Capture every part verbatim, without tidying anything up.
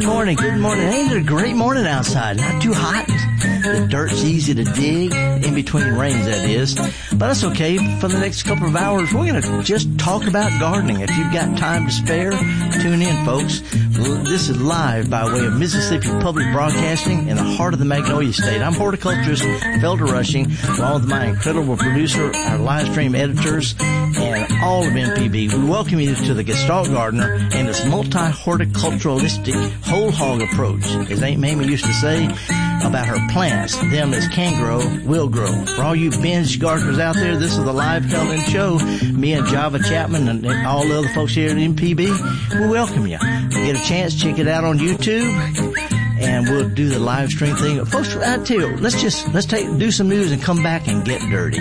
Good morning, good morning. Ain't it a great morning outside? Not too hot. The dirt's easy to dig, in between rains that is. But that's okay. For the next couple of hours, we're going to just talk about gardening. If you've got time to spare, tune in, folks. This is live by way of Mississippi Public Broadcasting in the heart of the Magnolia State. I'm horticulturist Felder Rushing, along with my incredible producer, our live stream editors, and all of M P B. We welcome you to the Gestalt Gardener and this multi-horticulturalistic whole hog approach, as Aunt Mamie used to say about her plants. Them that can grow will grow. For all you binge gardeners out there, this is the live call-in show. Me and Java Chapman and all the other folks here at M P B, we welcome you. Get a chance, check it out on YouTube, and we'll do the live stream thing. Folks, I tell you, let's just let's take do some news and come back and get dirty.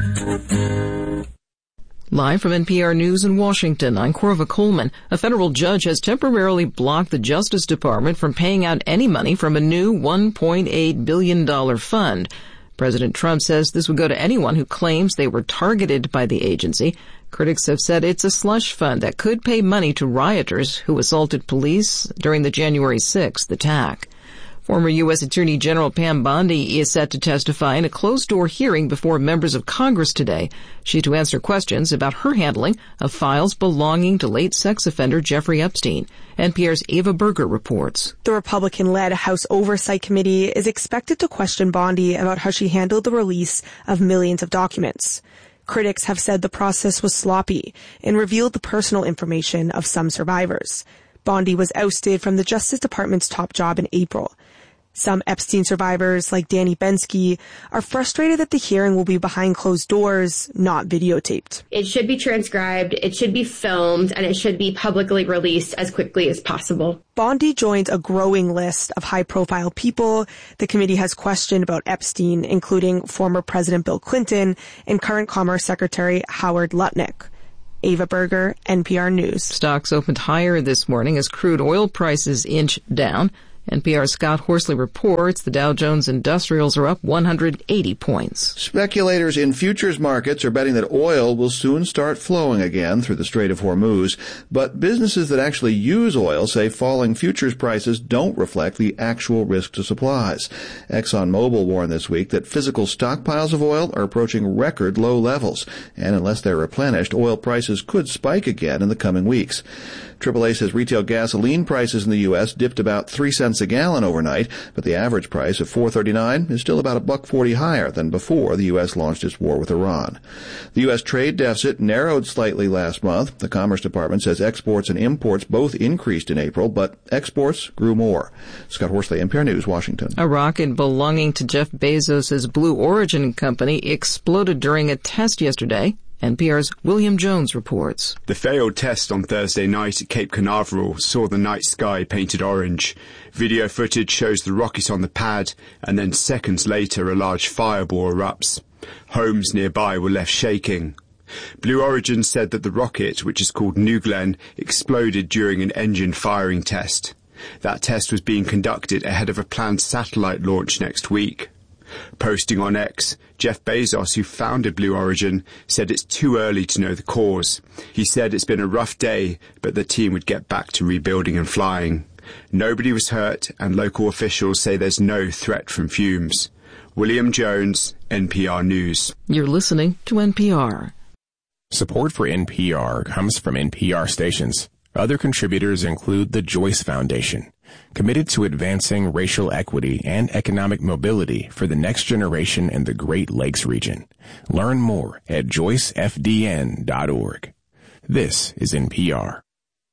Live from N P R News in Washington, I'm Corva Coleman. A federal judge has temporarily blocked the Justice Department from paying out any money from a new one point eight billion dollars fund. President Trump says this would go to anyone who claims they were targeted by the agency. Critics have said it's a slush fund that could pay money to rioters who assaulted police during the January sixth attack. Former U S Attorney General Pam Bondi is set to testify in a closed-door hearing before members of Congress today. She's to answer questions about her handling of files belonging to late sex offender Jeffrey Epstein. N P R's Ava Berger reports. The Republican-led House Oversight Committee is expected to question Bondi about how she handled the release of millions of documents. Critics have said the process was sloppy and revealed the personal information of some survivors. Bondi was ousted from the Justice Department's top job in April. Some Epstein survivors, like Danny Bensky, are frustrated that the hearing will be behind closed doors, not videotaped. It should be transcribed, it should be filmed, and it should be publicly released as quickly as possible. Bondi joins a growing list of high-profile people the committee has questioned about Epstein, including former President Bill Clinton and current Commerce Secretary Howard Lutnick. Ava Berger, N P R News. Stocks opened higher this morning as crude oil prices inch down. N P R's Scott Horsley reports the Dow Jones Industrials are up one hundred eighty points. Speculators in futures markets are betting that oil will soon start flowing again through the Strait of Hormuz, but businesses that actually use oil say falling futures prices don't reflect the actual risk to supplies. ExxonMobil warned this week that physical stockpiles of oil are approaching record low levels, and unless they're replenished, oil prices could spike again in the coming weeks. triple A says retail gasoline prices in the U S dipped about three cents a gallon overnight, but the average price of four thirty-nine is still about a buck forty higher than before the U S launched its war with Iran. The U S trade deficit narrowed slightly last month. The Commerce Department says exports and imports both increased in April, but exports grew more. Scott Horsley, N P R News, Washington. A rocket belonging to Jeff Bezos' Blue Origin company exploded during a test yesterday. N P R's William Jones reports. The failed test on Thursday night at Cape Canaveral saw the night sky painted orange. Video footage shows the rocket on the pad, and then seconds later a large fireball erupts. Homes nearby were left shaking. Blue Origin said that the rocket, which is called New Glenn, exploded during an engine firing test. That test was being conducted ahead of a planned satellite launch next week. Posting on X, Jeff Bezos, who founded Blue Origin, said it's too early to know the cause. He said it's been a rough day, but the team would get back to rebuilding and flying. Nobody was hurt, and local officials say there's no threat from fumes. William Jones, N P R News. You're listening to N P R. Support for N P R comes from N P R stations. Other contributors include the Joyce Foundation, committed to advancing racial equity and economic mobility for the next generation in the Great Lakes region. Learn more at joyce f d n dot org. This is N P R.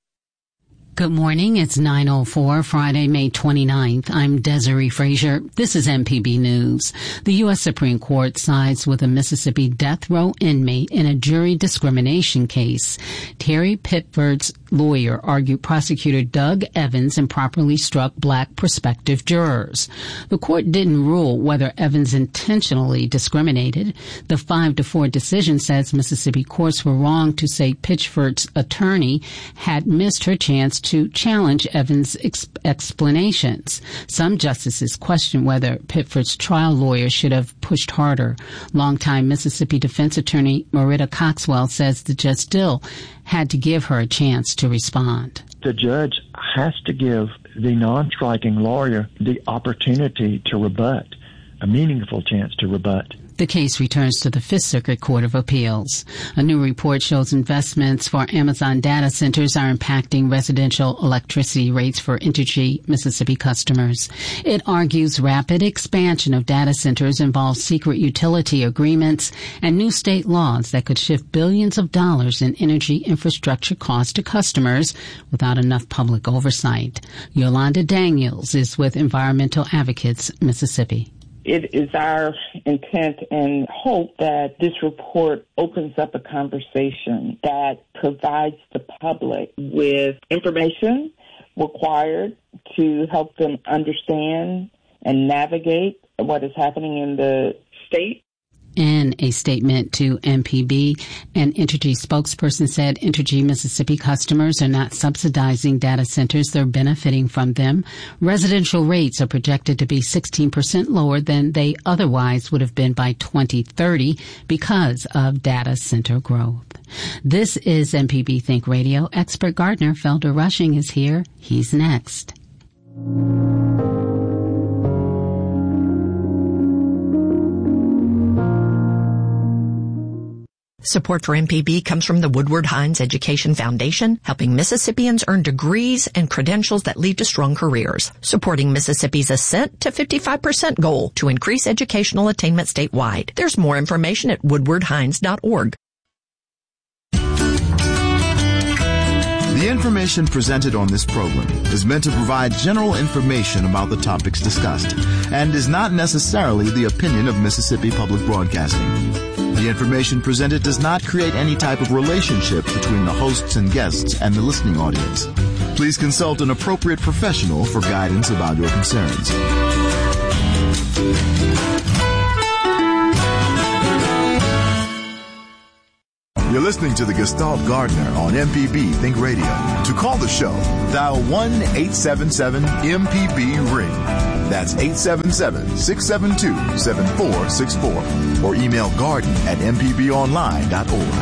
Good morning. It's nine oh four, Friday, May twenty-ninth. I'm Desiree Frazier. This is M P B News. The U S Supreme Court sides with a Mississippi death row inmate in a jury discrimination case. Terry Pitford's lawyer argued prosecutor Doug Evans improperly struck black prospective jurors. The court didn't rule whether Evans intentionally discriminated. The five to four decision says Mississippi courts were wrong to say Pitford's attorney had missed her chance to challenge Evans' ex- explanations. Some justices questioned whether Pitford's trial lawyer should have pushed harder. Longtime Mississippi defense attorney Marita Coxwell says the judge still had to give her a chance to respond. The judge has to give the non-striking lawyer the opportunity to rebut, a meaningful chance to rebut. The case returns to the Fifth Circuit Court of Appeals. A new report shows investments for Amazon data centers are impacting residential electricity rates for Entergy Mississippi customers. It argues rapid expansion of data centers involves secret utility agreements and new state laws that could shift billions of dollars in energy infrastructure costs to customers without enough public oversight. Yolanda Daniels is with Environmental Advocates Mississippi. It is our intent and hope that this report opens up a conversation that provides the public with information required to help them understand and navigate what is happening in the state. In a statement to M P B, an Entergy spokesperson said Entergy Mississippi customers are not subsidizing data centers, they're benefiting from them. Residential rates are projected to be sixteen percent lower than they otherwise would have been by twenty thirty because of data center growth. This is M P B Think Radio. Expert Gardner Felder Rushing is here. He's next. Support for M P B comes from the Woodward Hines Education Foundation, helping Mississippians earn degrees and credentials that lead to strong careers, supporting Mississippi's ascent to fifty-five percent goal to increase educational attainment statewide. There's more information at woodward hines dot org. The information presented on this program is meant to provide general information about the topics discussed and is not necessarily the opinion of Mississippi Public Broadcasting. The information presented does not create any type of relationship between the hosts and guests and the listening audience. Please consult an appropriate professional for guidance about your concerns. You're listening to the Gestalt Gardener on M P B Think Radio. To call the show, dial one eight seven seven M P B ring. That's eight seven seven, six seven two, seven four six four. Or email garden at m p b online dot org.